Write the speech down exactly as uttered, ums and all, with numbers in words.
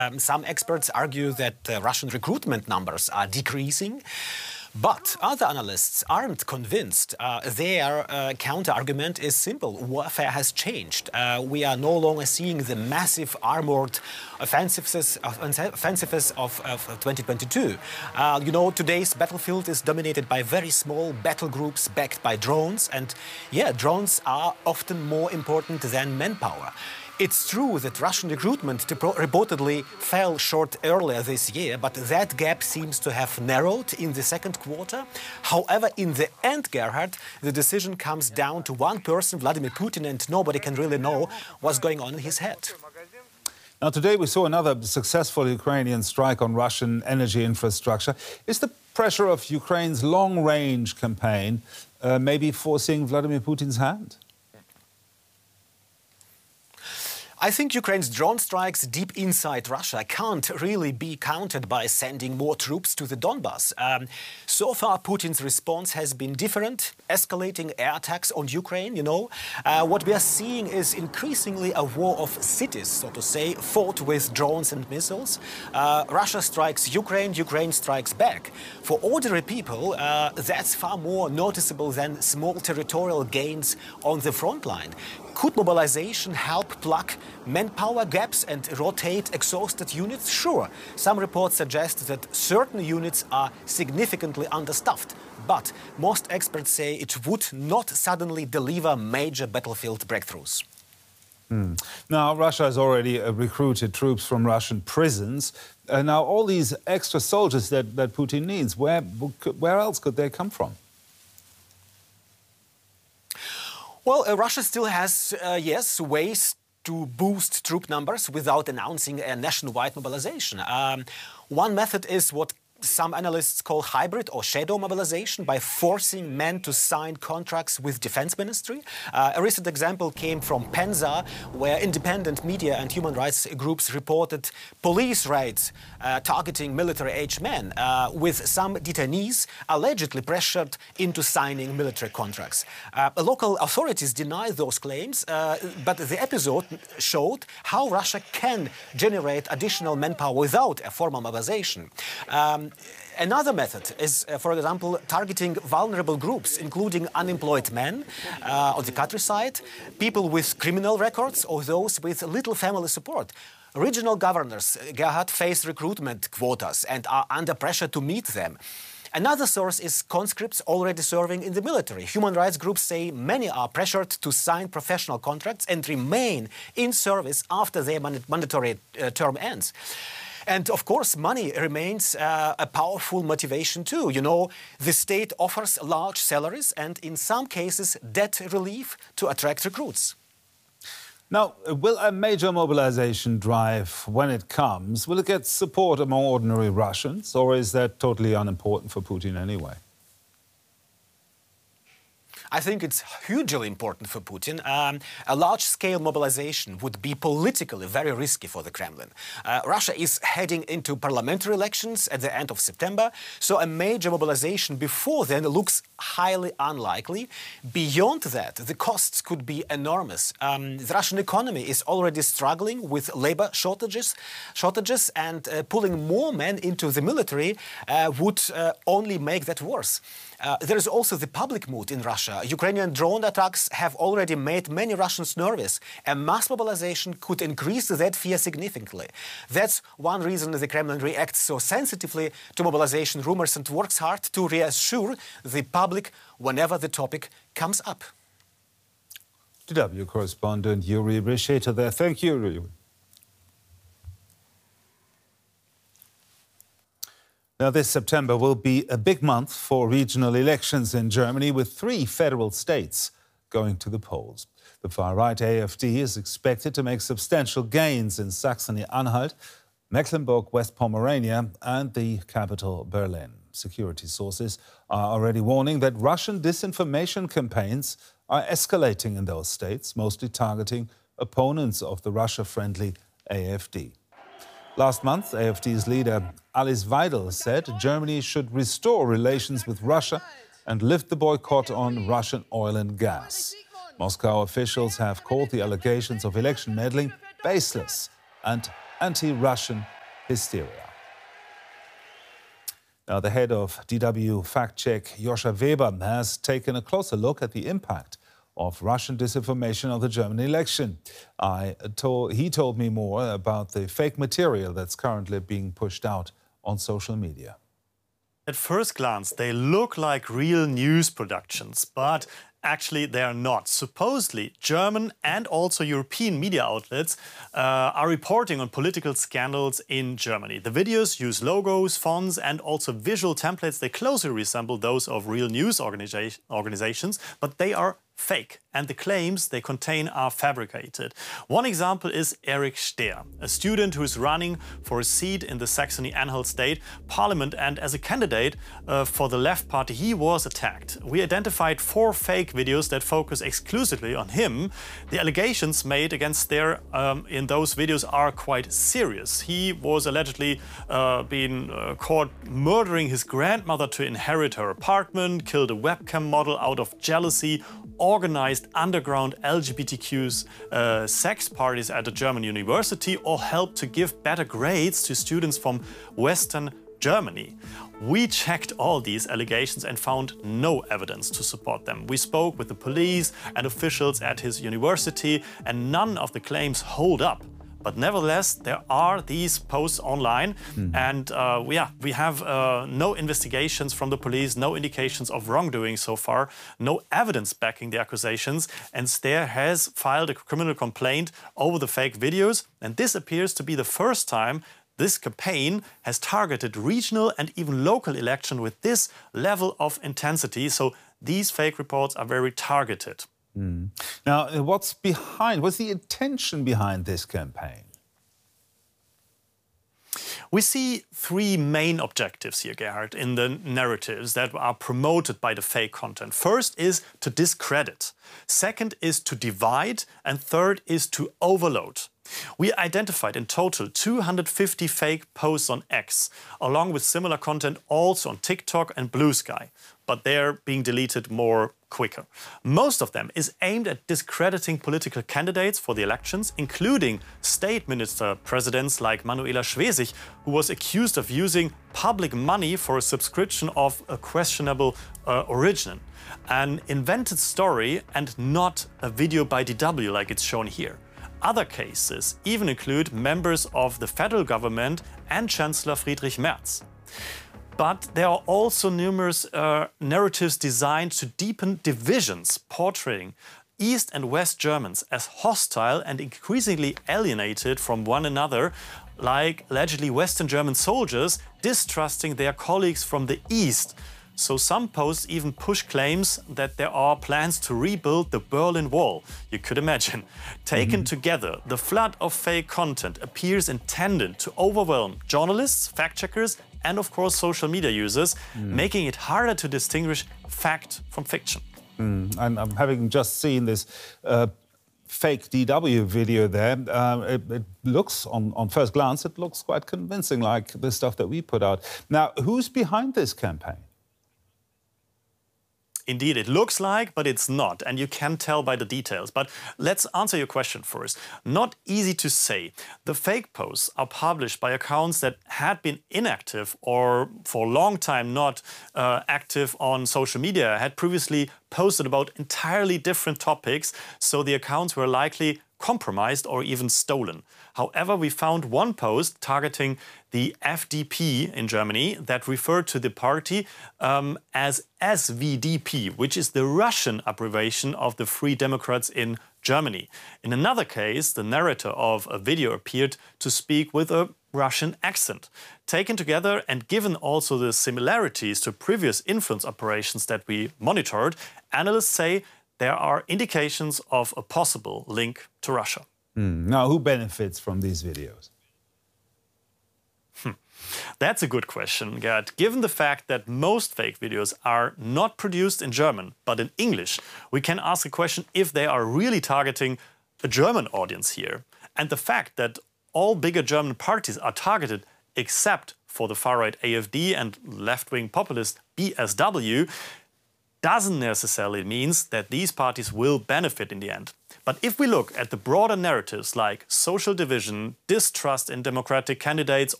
Um, some experts argue that uh, Russian recruitment numbers are decreasing. But other analysts aren't convinced. Uh, their uh, counter-argument is simple. Warfare has changed. Uh, we are no longer seeing the massive armored offensives, offensives of, of twenty twenty-two. Uh, you know, today's battlefield is dominated by very small battle groups backed by drones. And yeah, drones are often more important than manpower. It's true that Russian recruitment reportedly fell short earlier this year, but that gap seems to have narrowed in the second quarter. However, in the end, Gerhard, the decision comes down to one person, Vladimir Putin, and nobody can really know what's going on in his head. Now, today we saw another successful Ukrainian strike on Russian energy infrastructure. Is the pressure of Ukraine's long-range campaign uh, maybe forcing Vladimir Putin's hand? I think Ukraine's drone strikes deep inside Russia can't really be countered by sending more troops to the Donbass. Um, so far, Putin's response has been different, escalating air attacks on Ukraine, you know. Uh, what we are seeing is increasingly a war of cities, so to say, fought with drones and missiles. Uh, Russia strikes Ukraine, Ukraine strikes back. For ordinary people, uh, that's far more noticeable than small territorial gains on the front line. Could mobilization help plug manpower gaps and rotate exhausted units? Sure. Some reports suggest that certain units are significantly understaffed. But most experts say it would not suddenly deliver major battlefield breakthroughs. Hmm. Now, Russia has already uh, recruited troops from Russian prisons. Uh, now, all these extra soldiers that, that Putin needs, where, where else could they come from? Well, uh, Russia still has, uh, yes, ways to boost troop numbers without announcing a nationwide mobilization. Um, one method is what some analysts call hybrid or shadow mobilization, by forcing men to sign contracts with defense ministry. Uh, a recent example came from Penza, where independent media and human rights groups reported police raids uh, targeting military-aged men, uh, with some detainees allegedly pressured into signing military contracts. Uh, local authorities deny those claims, uh, but the episode showed how Russia can generate additional manpower without a formal mobilization. Um, Another method is, uh, for example, targeting vulnerable groups, including unemployed men uh, on the countryside, people with criminal records, or those with little family support. Regional governors, Gerhard, face recruitment quotas and are under pressure to meet them. Another source is conscripts already serving in the military. Human rights groups say many are pressured to sign professional contracts and remain in service after their mandatory uh, term ends. And of course, money remains uh, a powerful motivation too. You know, the state offers large salaries and in some cases debt relief to attract recruits. Now, will a major mobilization drive, when it comes, will it get support among ordinary Russians, or is that totally unimportant for Putin anyway? I think it's hugely important for Putin. Um, a large-scale mobilization would be politically very risky for the Kremlin. Uh, Russia is heading into parliamentary elections at the end of September, so a major mobilization before then looks highly unlikely. Beyond that, the costs could be enormous. Um, the Russian economy is already struggling with labor shortages, shortages and uh, pulling more men into the military uh, would uh, only make that worse. Uh, there is also the public mood in Russia. Ukrainian drone attacks have already made many Russians nervous. A mass mobilization could increase that fear significantly. That's one reason the Kremlin reacts so sensitively to mobilization rumors and works hard to reassure the public whenever the topic comes up. D W correspondent Yuri Brisheta there. Thank you, Yuri. Now, this September will be a big month for regional elections in Germany, with three federal states going to the polls. The far-right A F D is expected to make substantial gains in Saxony-Anhalt, Mecklenburg-West Pomerania and the capital, Berlin. Security sources are already warning that Russian disinformation campaigns are escalating in those states, mostly targeting opponents of the Russia-friendly A F D. Last month, A F D's leader Alice Weidel said Germany should restore relations with Russia and lift the boycott on Russian oil and gas. Moscow officials have called the allegations of election meddling baseless and anti-Russian hysteria. Now, the head of D W Fact Check, Joscha Weber, has taken a closer look at the impact of Russian disinformation on the German election. I told, he told me more about the fake material that's currently being pushed out on social media. At first glance, they look like real news productions, but actually they are not. Supposedly, German and also European media outlets uh, are reporting on political scandals in Germany. The videos use logos, fonts and also visual templates. They closely resemble those of real news organiza organizations, but they are fake, and the claims they contain are fabricated. One example is Erich Stehr, a student who is running for a seat in the Saxony-Anhalt State Parliament, and as a candidate uh, for the left party, he was attacked. We identified four fake videos that focus exclusively on him. The allegations made against Stehr um, in those videos are quite serious. He was allegedly uh, being uh, caught murdering his grandmother to inherit her apartment, killed a webcam model out of jealousy, organized underground L G B T Q uh, sex parties at a German university, or helped to give better grades to students from Western Germany. We checked all these allegations and found no evidence to support them. We spoke with the police and officials at his university, and none of the claims hold up. But nevertheless, there are these posts online, mm. and uh, yeah, we have uh, no investigations from the police, no indications of wrongdoing so far, no evidence backing the accusations, and Stehr has filed a criminal complaint over the fake videos, and this appears to be the first time this campaign has targeted regional and even local election with this level of intensity, so these fake reports are very targeted. Mm. Now, what's behind, what's the intention behind this campaign? We see three main objectives here, Gerhard, in the narratives that are promoted by the fake content. First is to discredit. Second is to divide. And third is to overload. We identified in total two hundred fifty fake posts on X, along with similar content also on TikTok and Blue Sky. But they're being deleted more quicker. Most of them is aimed at discrediting political candidates for the elections, including state minister presidents like Manuela Schwesig, who was accused of using public money for a subscription of a questionable uh, origin. An invented story and not a video by D W like it's shown here. Other cases even include members of the federal government and Chancellor Friedrich Merz. But there are also numerous uh, narratives designed to deepen divisions, portraying East and West Germans as hostile and increasingly alienated from one another, like allegedly Western German soldiers distrusting their colleagues from the East. So some posts even push claims that there are plans to rebuild the Berlin Wall. You could imagine. Taken mm-hmm. together, the flood of fake content appears intended to overwhelm journalists, fact-checkers, and of course social media users, mm. making it harder to distinguish fact from fiction. Mm. And I'm having just seen this uh, fake D W video there. Uh, it, it looks, on, on first glance, it looks quite convincing, like the stuff that we put out. Now, who's behind this campaign? Indeed, it looks like, but it's not, and you can tell by the details. But let's answer your question first. Not easy to say. The fake posts are published by accounts that had been inactive or for a long time not uh, active on social media, had previously posted about entirely different topics, so the accounts were likely compromised or even stolen. However, we found one post targeting the F D P in Germany that referred to the party um, as S V D P, which is the Russian abbreviation of the Free Democrats in Germany. In another case, the narrator of a video appeared to speak with a Russian accent. Taken together and given also the similarities to previous influence operations that we monitored, analysts say there are indications of a possible link to Russia. Mm. Now, who benefits from these videos? Hmm. That's a good question, Gerd. Given the fact that most fake videos are not produced in German, but in English, we can ask the question if they are really targeting a German audience here. And the fact that all bigger German parties are targeted except for the far-right A F D and left-wing populist B S W doesn't necessarily mean that these parties will benefit in the end. But if we look at the broader narratives like social division, distrust in democratic candidates,